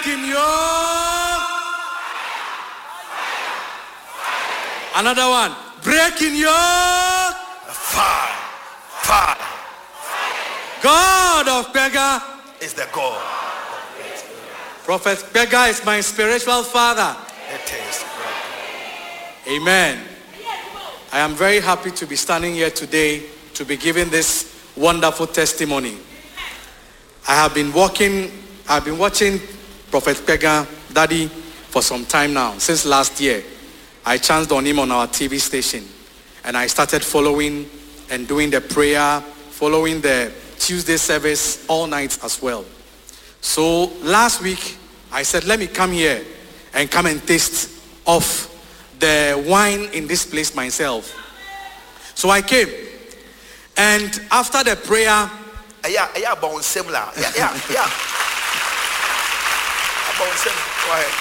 Breaking yoke. Another one. Breaking yoke. Fire. Fire. God of Pega Is the God. Prophet Pega is my spiritual father. It is. Amen. I am very happy to be standing here today to be giving this wonderful testimony. I have been watching Prophet Pega, Daddy, for some time now. Since last year, I chanced on him on our TV station. And I started following and doing the prayer, following the Tuesday service all night as well. So last week, I said, let me come here and come and taste of the wine in this place myself. So I came. And after the prayer, Yeah. Go ahead.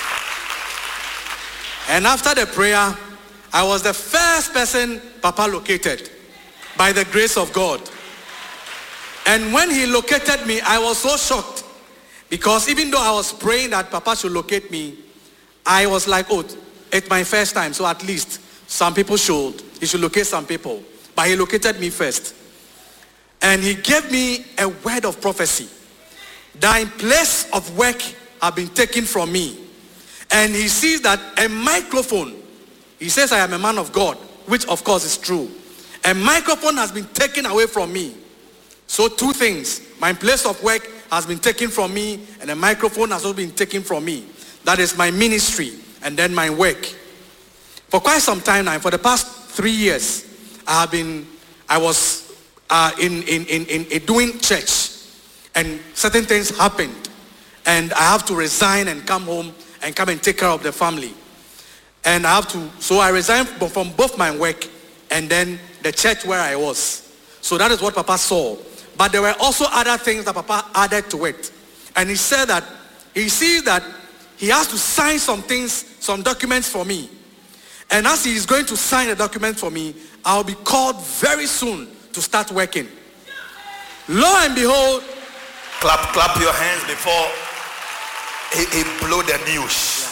And after the prayer, I was the first person Papa located by the grace of God. And when he located me, I was so shocked because even though I was praying that Papa should locate me, I was like, oh, it's my first time, so at least he should locate some people. But he located me first. And he gave me a word of prophecy that in place of work have been taken from me. And he sees that a microphone, he says I am a man of God, which of course is true. A microphone has been taken away from me. So two things, my place of work has been taken from me and a microphone has also been taken from me. That is my ministry and then my work. For quite some time now, for the past 3 years, I was doing church and certain things happened and I have to resign and come home and come and take care of the family. And so I resigned from both my work and then the church where I was. So that is what Papa saw. But there were also other things that Papa added to it. And he said that he sees that he has to sign some things, some documents for me. And as he is going to sign a document for me, I'll be called very soon to start working. Lo and behold, Clap your hands before he blew the news.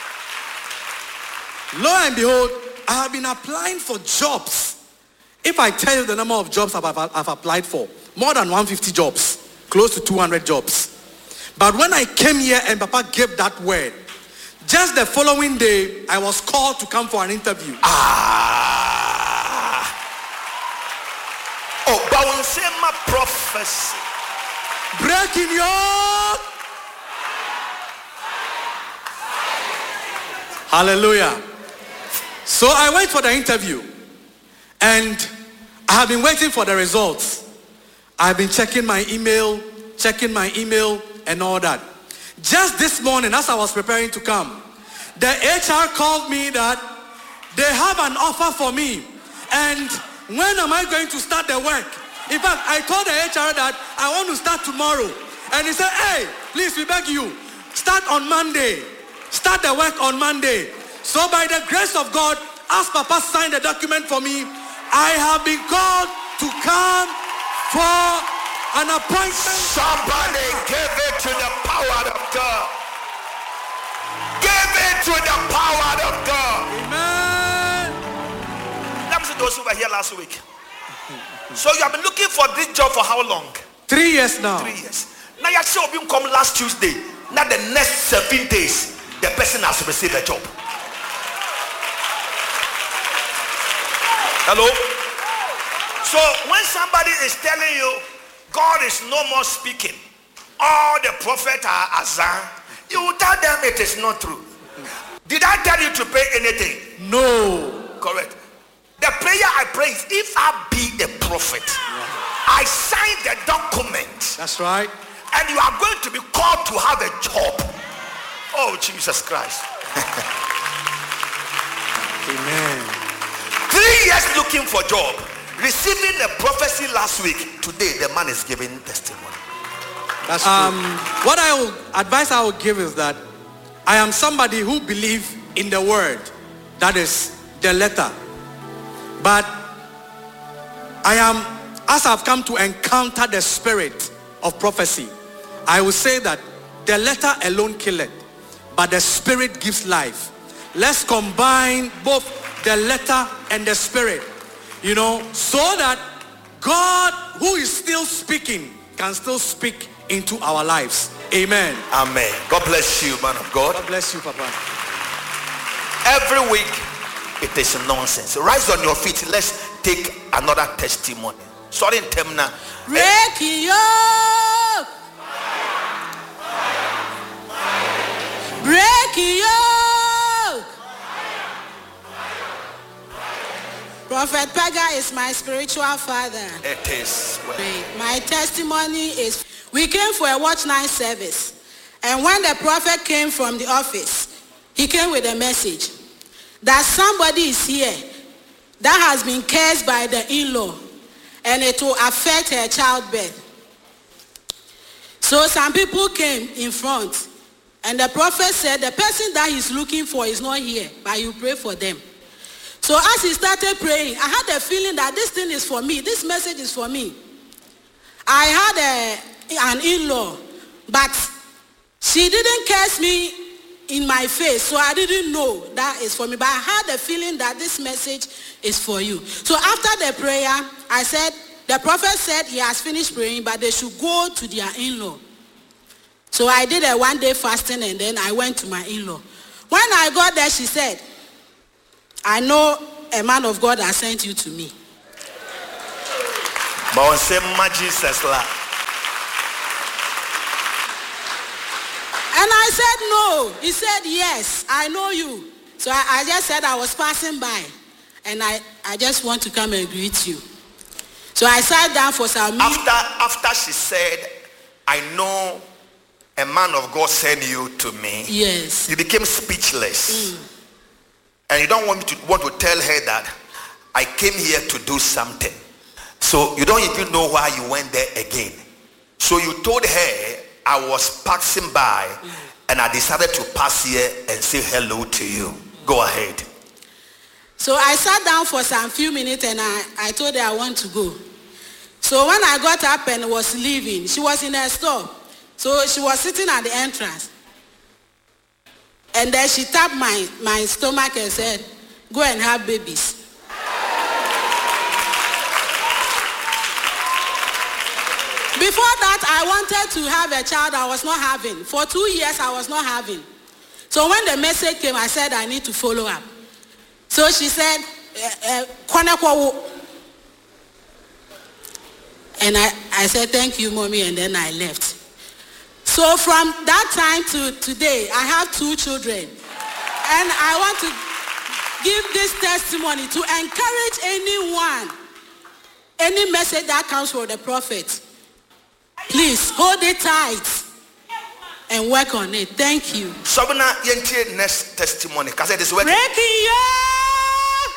Lo and behold, I have been applying for jobs. If I tell you the number of jobs I've applied for, more than 150 jobs, close to 200 jobs. But when I came here and Papa gave that word, just the following day, I was called to come for an interview. Bawunsema prophecy. Breaking yoke. Hallelujah. So I went for the interview and I have been waiting for the results. I've been checking my email and all that. Just this morning, as I was preparing to come, the HR called me that they have an offer for me. And when am I going to start the work? In fact, I told the HR that I want to start tomorrow. And he said, hey, please, we beg you, start on Monday. Start the work on Monday. So by the grace of God, as Papa signed the document for me, I have been called to come for an appointment. Somebody give it to the power of God. Give it to the power of God. Amen. Let me see those who were here last week. So you have been looking for this job for how long? 3 years now. 3 years. Now you actually have come last Tuesday. Now the next 7 days, the person has received a job. Hello? So when somebody is telling you God is no more speaking, all the prophets are Azan, you will tell them it is not true. Did I tell you to pay anything? No. Correct. The prayer I pray is, if I be the prophet, I sign the document. That's right. And you are going to be called to have a job. Oh, Jesus Christ. Amen. 3 years looking for job, receiving a prophecy last week. Today, the man is giving testimony. That's what advice I will give is that I am somebody who believes in the word, that is the letter. But as I've come to encounter the spirit of prophecy, I will say that the letter alone killeth, but the spirit gives life. Let's combine both the letter and the spirit, so that God, who is still speaking, can still speak into our lives. Amen. Amen. God bless you, man of God. God bless you, Papa. Every week, it is nonsense. Rise on your feet. Let's take another testimony. Sorry, Temna. Break yoke. Break yoke. Prophet Pega is my spiritual father. It is. Well. My testimony is, we came for a watch night service. And when the prophet came from the office, he came with a message that somebody is here that has been cursed by the in-law, and it will affect her childbirth. So some people came in front, and the prophet said the person that he's looking for is not here, but you pray for them. So as he started praying, I had a feeling that this thing is for me. This message is for me. I had an in-law, but she didn't curse me in my face, so I didn't know that is for me. But I had a feeling that this message is for you. So after the prayer, I said, the prophet said he has finished praying, but they should go to their in-law. So I did a one-day fasting, and then I went to my in-law. When I got there, she said, I know a man of God has sent you to me. But say Jesus la. And I said no. He said yes, I know you. So I just said I was passing by, and I just want to come and greet you. So I sat down for some minutes. After she said, I know a man of God sent you to me. Yes. You became speechless. And you don't want to tell her that I came here to do something. So you don't even know why you went there again. So you told her, I was passing by, and I decided to pass here and say hello to you. Go ahead. So I sat down for some few minutes, and I told her I want to go. So when I got up and was leaving, she was in her store. So she was sitting at the entrance. And then she tapped my stomach and said, go and have babies. Before that, I wanted to have a child I was not having. For 2 years, I was not having. So when the message came, I said, I need to follow up. So she said, and I said, thank you, Mommy, and then I left. So from that time to today, I have 2 children. And I want to give this testimony to encourage anyone, any message that comes from the prophet. Please hold it tight and work on it. Thank you. Sabina yenti next testimony. Because it is working. Breaking yoke.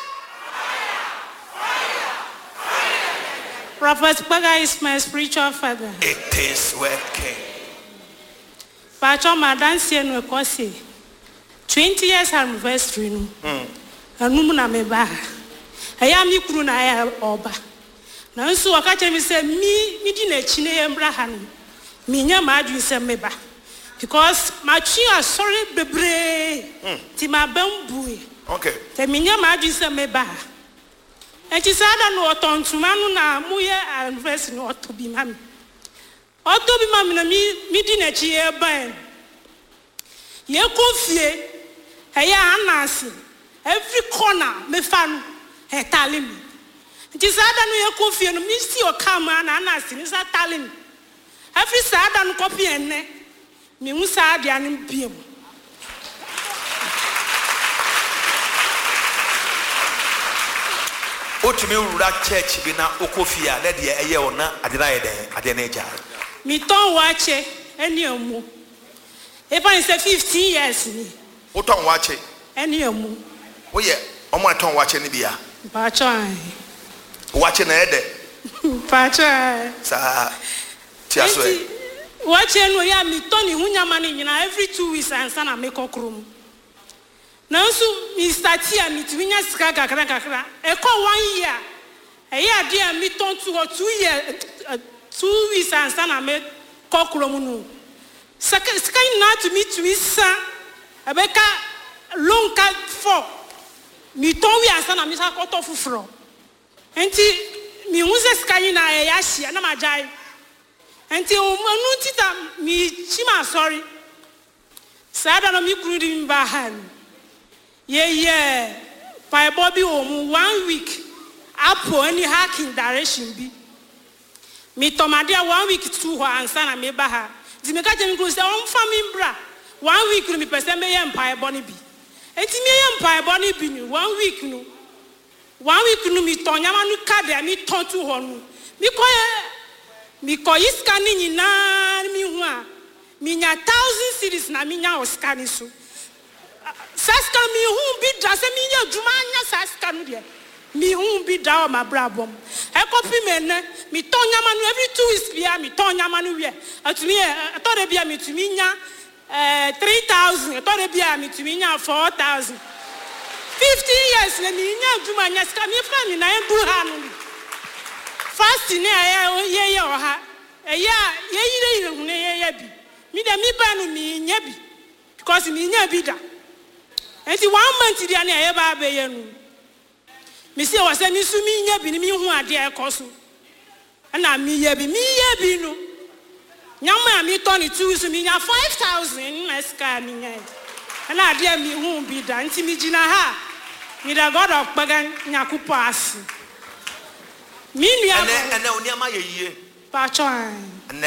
Prophet Pega is my spiritual father. It is working. Pacho madansi enu ekosi 20 years anniversary nu. Anum na meba. Aya mi kuru na aya oba. Na nso wakache mi se mi di na chi na yembra ha no. Mi nya ma adu se meba. Because my chi sorry bebre. Ti ma bambue. Okay. Te mi nya ma adu se meba. Enti sada no otontuma no na mu ye anniversary no otobi mami. Otobi mami na mi di na chi e ban. Ye kofie eya anansi every corner me fan he tali me. Nti sada no ye kofie no mi si o kama na anansi ni sa tali me. Every sada no copy enne mi hu sa dia no biem. Otumi wura church bi na okofia na de eye ona adena ye den adena eja. Mi ton wache eni amu. If I say 15 years ni. Wo ton wache. Eni amu. Wo ye omo ton wache ni bia. Pacho ai. Wache na ede. Pacho ai. Sa ti aso e. Wache no ya mi ton ni hunyama ni nyina every 2 weeks ansa na me kokrom. Na nso mi startia mi twinya sika kakra. E ko 1 year. E ya dia mi ton to 2 years 2 weeks ansa na me kokrom no. Sky not to meet to his son, a beca long cut for me, Tommy and son of Miss Hakoto Fufro. And me was a sky in a yashi and a majai. Until Manutita me chima sorry. Sada me couldn't bahan. Yeah, by Bobby 1 week. Apple any hacking direction be. Me tomadia 1 week to her and son and me baha. The Mekajan goes on family bra. 1 week will be person may empire bonny be. And me empire bonny be 1 week no. 1 week no me Tonyamanu card me ton to honu. Me ko is scanning in na me 1,000 cities na me nya o scanning so. Saska me who be just a me Jumanya Saska no. Me who be down my brabom. I copy men, me Tonyamanu every 2 weeks via me Tonyamanu. At me, I thought it be a me to me 3,000. I thought it be a me to me 4,000. 15 years, let me Jumanya Scammy family, I am Buhan. Fast in a or ha. Ye, me the me ban me yebi. Because me yabida. And see 1 month, the Anna Bayan. Monsieur was a Miss Yabi, me who are dear Cosu. And I me yabi no. Young man, me Tony 2 to me 5,000 my scanning. And I dear me won't be done to me Gina ha. Me the God of Bagan Yakupas. Me, and then, Pachon.